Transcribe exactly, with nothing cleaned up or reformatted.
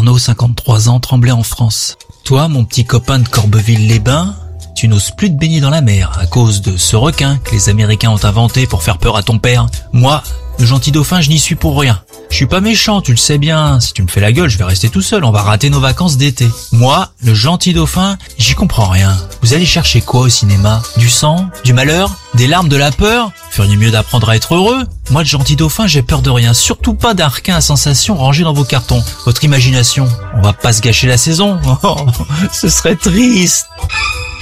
Arnaud, cinquante-trois ans, Tremblay en France. Toi, mon petit copain de Corbeville-les-Bains, tu n'oses plus te baigner dans la mer à cause de ce requin que les Américains ont inventé pour faire peur à ton père. Moi, le gentil dauphin, je n'y suis pour rien. Je suis pas méchant, tu le sais bien. Si tu me fais la gueule, je vais rester tout seul. On va rater nos vacances d'été. Moi, le gentil dauphin, j'y comprends rien. Vous allez chercher quoi au cinéma? Du sang? Du malheur? Des larmes, de la peur? Feriez mieux d'apprendre à être heureux. Moi, le gentil dauphin, j'ai peur de rien. Surtout pas d'un requin à sensation rangé dans vos cartons. Votre imagination, on va pas se gâcher la saison. Oh, ce serait triste.